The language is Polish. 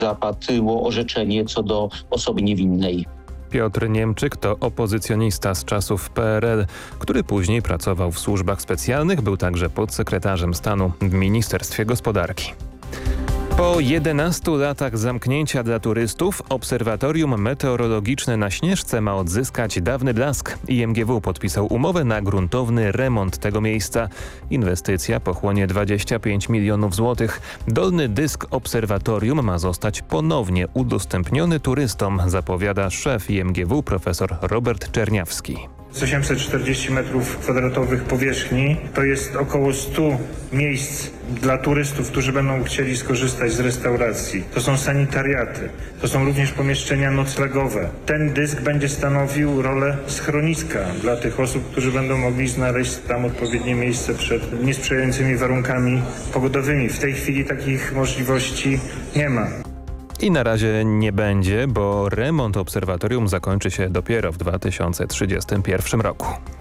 zapadło orzeczenie co do osoby niewinnej. Piotr Niemczyk to opozycjonista z czasów PRL, który później pracował w służbach specjalnych, był także podsekretarzem stanu w Ministerstwie Gospodarki. Po 11 latach zamknięcia dla turystów obserwatorium meteorologiczne na Śnieżce ma odzyskać dawny blask. IMGW podpisał umowę na gruntowny remont tego miejsca. Inwestycja pochłonie 25 milionów złotych. Dolny dysk obserwatorium ma zostać ponownie udostępniony turystom, zapowiada szef IMGW profesor Robert Czerniawski. 840 m2 powierzchni to jest około 100 miejsc dla turystów, którzy będą chcieli skorzystać z restauracji. To są sanitariaty, to są również pomieszczenia noclegowe. Ten dysk będzie stanowił rolę schroniska dla tych osób, którzy będą mogli znaleźć tam odpowiednie miejsce przed niesprzyjającymi warunkami pogodowymi. W tej chwili takich możliwości nie ma. I na razie nie będzie, bo remont obserwatorium zakończy się dopiero w 2031 roku.